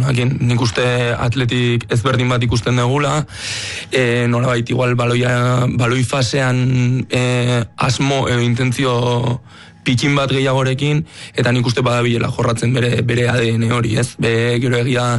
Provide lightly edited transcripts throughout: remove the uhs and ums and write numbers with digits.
pertsonakin. Nik uste atletik ezberdin bat ikusten dugula, nolabait igual baloi fasean asmo intentzio pitxin bat gehiagorekin, eta nik uste badabilela jorratzen bere ADN hori, ez? Gero egia,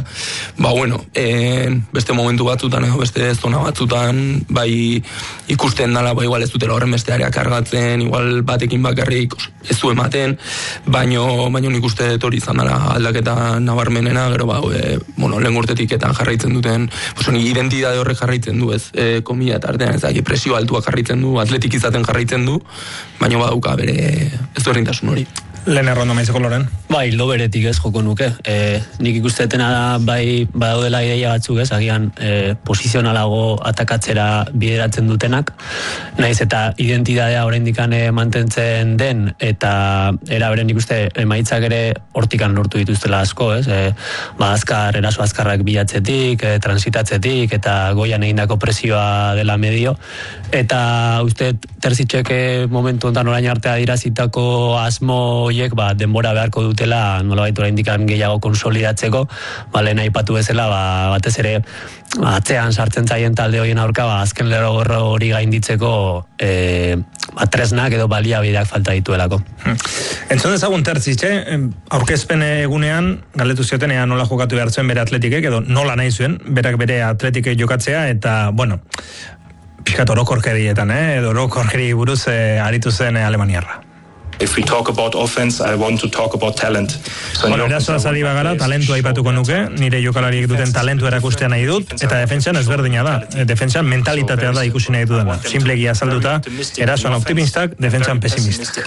beste momentu batzutan edo beste zona batzutan, bai ikusten dala, igual ez dutela horren beste area kargatzen, igual batekin bakarrik ez du ematen, baino nik uste hori izan dela aldaketa nabarmenena, gero lehen urtetik eta jarraitzen duten, identitate horrek jarraitzen du, ez? Komila eta artean, ez presio altua jarraitzen du, atletik izaten jarraitzen du, baino badauka bere ez du errintasun hori. Lehen errondo maizeko Loren? Hildo beretik ez joko nuke. Nik ikustetena da, badaudela ideia batzuk ez, agian posizionalago atakatzera bideratzen dutenak, naiz eta identitatea oraindikan mantentzen den, eta era beren ikuste emaitzak ere hortikan lortu dituztela asko, ez? Eraso azkarrak bilatzetik, transitatzetik, eta goian egindako presioa dela medio, eta uste Terzitzek momentu ontan orain artea dirazitako asmo denbora beharko dutela nolabait oraindikan gehiago konsolidatzeko, lehen aipatu bezala batez ere atzean sartzen zaien talde horien aurka azken lerro hori gainditzeko tresnak edo baliabideak falta dituelako. Entzun dezagun Tertzitxe, aurkezpen egunean galdetu zioten nola jokatu behar zuen bere atletikek edo nola nahi zuen berak bere atletikek jokatzea, eta pixkat orokorkerietan, edo orokorkeri buruz aritu zen alemaniarra. If we talk about offense, I want to talk about talent. Erasoaz ari bagara, talentu aipatuko nuke, nire jokalariek duten talentu erakustea nahi dut, eta defentsan ezberdina da. Defentsan mentalitatea da ikusi nahi dudana. Simplegi azalduta, erasoan optimistak, defentsan pesimistak.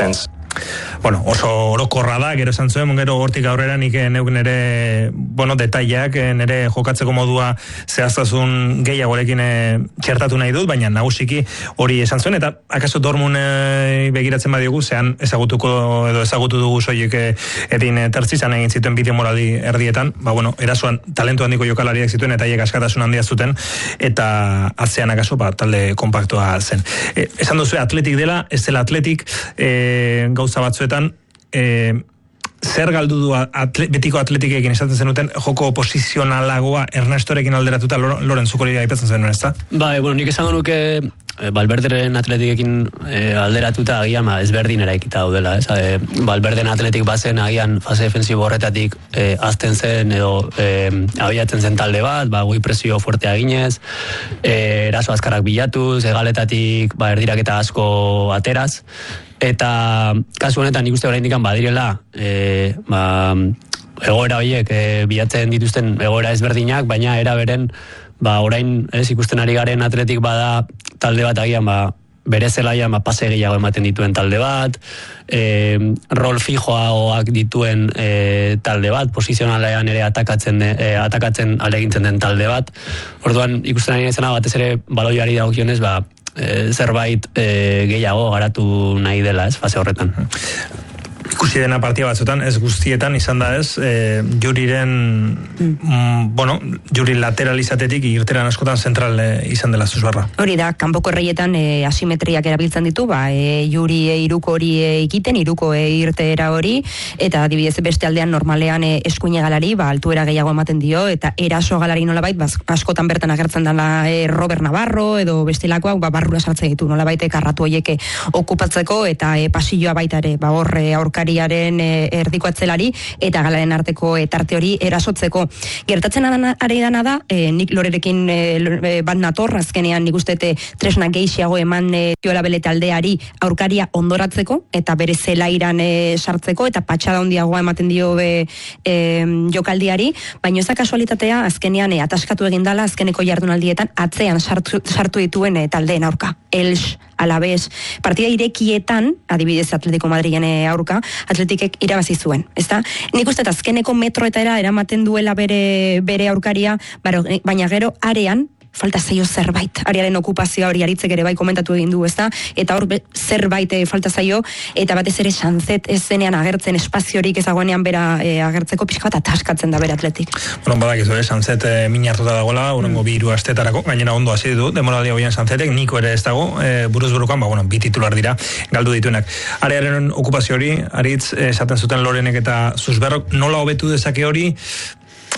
Oso orokorra da, gero esan zuen, gero hortik aurrera nik neuk nire, detaileak, nire jokatzeko modua zehaztasun gehiagorekin txertatu nahi dut, baina nagusiki hori esan zuen, eta akaso Dortmund begiratzen badiogu, zehan ezagutu dugu soilik edin Terzitzan egin zituen bideo morali erdietan, erasoan talentu handiko jokalariak zituen, eta hiek askatasun handia zuten, eta atzean akaso talde kompaktua zen. Esan duzu atletik dela, ez dela atletik, gauza batzuetan, zer galdu du betiko atletikekin esaten zenuten, joko posizionalagoa Ernestorekin alderatuta Loren zukori aipatzen zenuen, ez da? Nik esango nuke Valverderen atletikekin alderatuta agian ezberdin eraikita daudela, ez? Valverden atletik bazen agian fase defensibo horretatik azten zen edo abiatzen zen talde bat, goi presio fuertea ginez, eraso azkarrak bilatuz, egaletatik erdirak eta asko ateraz, eta kasu honetan ikuste oraindikan badirela egoera horiek bilatzen dituzten egoera ezberdinak, baina era beren orain ikusten ari garen atletik bada talde bat agian bere zelaian pase gehiago ematen dituen talde bat, rol fijoagoak dituen talde bat, posizionalean ere atakatzen alegintzen den talde bat. Orduan ikusten ari nezena batez ere baloiari dagokionez zerbait gehiago garatu nahi dela, ez, fase horretan. Ikusi dena partia batzutan, ez guztietan izan da ez, juri lateral izatetik irteran askotan zentral izan dela Zuzbarra. Hori da, kanpoko erreietan asimetriak erabiltzen ditu, juri iruko hori ikiten, iruko irteera hori, eta adibidez beste aldean normalean eskuine galari, altuera gehiago ematen dio, eta eraso galari nolabait, askotan bertan agertzen dela Robert Navarro, edo bestelakoak, barrura sartzen ditu, nolabait karratu horiek okupatzeko, eta pasilloa baita ere, horre aurkariaren erdiko atzelari, eta galaren arteko tarte hori erasotzeko. Gertatzen ari dana da, nik Lorerekin bat nator, azkenean nik ustete tresnak gehiago eman diola bele taldeari aurkaria ondoratzeko, eta bere zelairan sartzeko, eta patxada handiagoa ematen dio jokaldiari, baina ez da kasualitatea, azkenean ataskatu egin dala, azkeneko jardunaldietan atzean sartu dituen taldeen aurka. Elx, Alabez, partida irekietan, adibidez Atletico Madrilen aurka, Atletikek irabazi zuen, ezta? Nik uste azkeneko metroetara eramaten duela bere aurkaria, baina gero arean falta zaio zerbait. Arearen okupazioa hori aritzek ere bai komentatu egin du, ezta? Eta hor zerbait falta zaio, eta batez ere Sanzet ez zenean agertzen espaziorik ezagoenean bera agertzeko pixka bat ataskatzen da bere Atletik. Badakizu, Sanzet min hartuta dagoela, horrengo 2 asteetarako, gainera ondo hasi du, demoraldia hoian Sanzetek, Niko ere ez dago, buruz burukan, 2 titular dira, galdu dituenak. Arearen okupazio hori, aritz, esaten zuten Lorenek eta Zuzberrok, nola hobetu dezake hori,